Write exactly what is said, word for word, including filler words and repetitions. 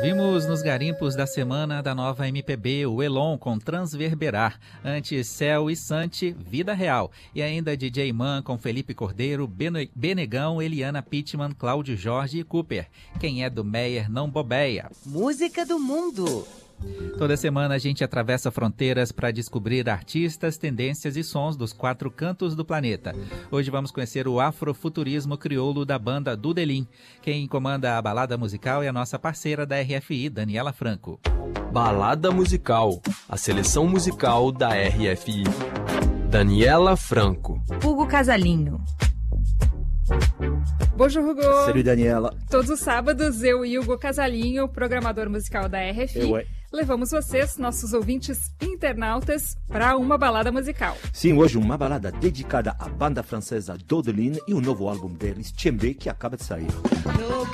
Ouvimos nos garimpos da semana da nova M P B, o Elon com Transverberar, antes Céu e Sante, Vida Real, e ainda D J Man com Felipe Cordeiro, Bene- Benegão, Eliana Pittman, Cláudio Jorge e Cooper. Quem é do Meyer não bobeia. Música do mundo. Toda semana a gente atravessa fronteiras para descobrir artistas, tendências e sons dos quatro cantos do planeta. Hoje vamos conhecer o afrofuturismo crioulo da banda Dudelim. Quem comanda a balada musical é a nossa parceira da R F I, Daniela Franco. Balada musical, a seleção musical da R F I. Daniela Franco. Hugo Casalinho. Bonjour, Hugo. Salut, Daniela. Todos os sábados, eu e Hugo Casalinho, programador musical da R F I, Eu, é. levamos vocês, nossos ouvintes internautas, para uma balada musical. Sim, hoje uma balada dedicada à banda francesa Dudelim e o novo álbum deles, Tchembe, que acaba de sair.